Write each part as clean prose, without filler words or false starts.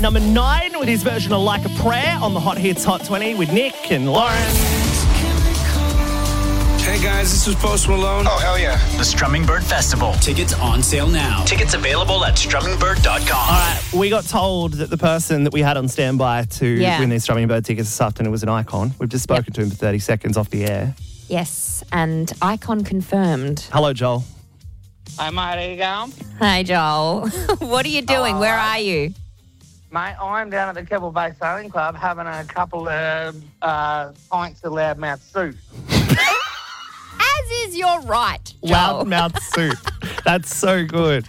Number 9 with his version of Like a Prayer on the Hot Hits Hot 20 with Nick and Lauren. Hey guys, this is Post Malone. Oh, hell yeah. The Strumming Bird Festival. Tickets on sale now. Tickets available at strummingbird.com. All right, we got told that the person that we had on standby to win these Strumming Bird tickets this afternoon was an icon. We've just spoken to him for 30 seconds off the air. Yes, and icon confirmed. Hello, Joel. Hey, mate, how you going? Hey, Joel. What are you doing? Where are you? Mate, I'm down at the Keppel Bay Sailing Club having a couple of pints of loudmouth soup. As is your right, Joel. Loudmouth soup. That's so good.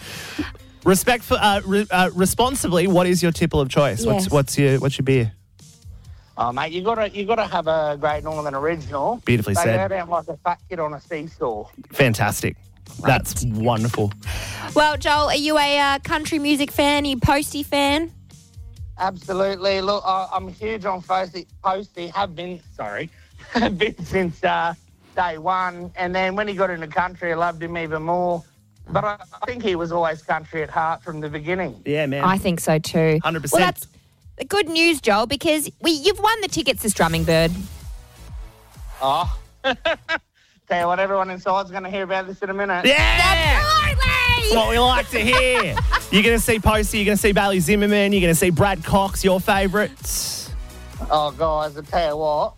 Responsibly, what is your tipple of choice? Yes. What's your beer? Oh, mate, you gotta have a Great Northern Original. Beautifully they said. go down like a fat kid on a seesaw. Fantastic. Right. That's wonderful. Well, Joel, are you a country music fan? Are you Posty fan? Absolutely. Look, I'm huge on Posty. Have been since day one. And then when he got into country, I loved him even more. But I think he was always country at heart from the beginning. Yeah, man. I think so too. 100%. Well, that's good news, Joel, because you've won the tickets to Strumming Bird. Oh. Tell you what, everyone inside's going to hear about this in a minute. Yeah! Absolutely! That's what we like to hear. You're going to see Posty, you're going to see Bailey Zimmerman, you're going to see Brad Cox, your favourites. Oh, guys, I tell you what.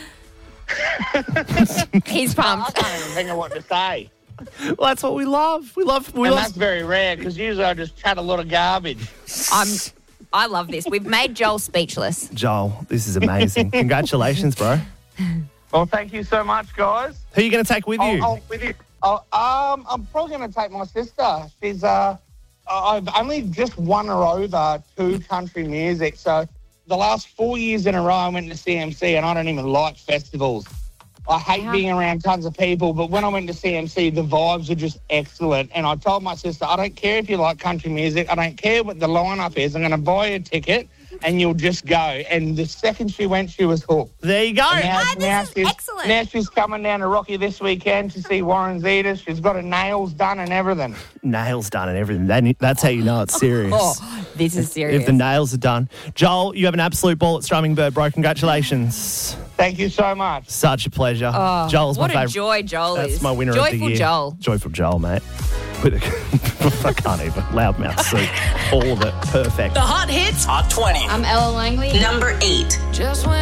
He's I pumped. can't even think of what to say. Well, that's what we love. We love. That's very rare because usually I just chat a lot of garbage. I love this. We've made Joel speechless. Joel, this is amazing. Congratulations, bro. Well, thank you so much, guys. Who are you going to take with you? I'm probably going to take my sister. She's I've only just won her over to country music. So the last 4 years in a row, I went to CMC, and I don't even like festivals. I hate being around tons of people, but when I went to CMC, the vibes are just excellent. And I told my sister, I don't care if you like country music. I don't care what the lineup is. I'm going to buy you a ticket, and you'll just go. And the second she went, she was hooked. There you go. This is excellent. Now she's coming down to Rocky this weekend to see Warren Zeta. She's got her nails done and everything. Nails done and everything. That's how you know it's serious. Oh, this is serious. If the nails are done. Joel, you have an absolute ball at Strumming Bird, bro. Congratulations. Thank you so much. Such a pleasure. Joel's my what favourite. a joy Joel is. That's my winner of the Joyful year. Joel. Joyful Joel, mate. I can't even. Loudmouth soup. All of it. Perfect. The Hot Hits Hot 20. I'm Ella Langley. Number 8. Just when